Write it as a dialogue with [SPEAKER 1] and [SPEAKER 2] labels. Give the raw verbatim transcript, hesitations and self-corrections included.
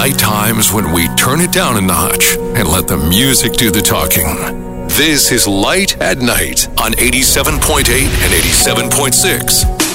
[SPEAKER 1] night times when we turn it down a notch and let the music do the talking. This is Light at Night on eighty-seven point eight and eighty-seven point six.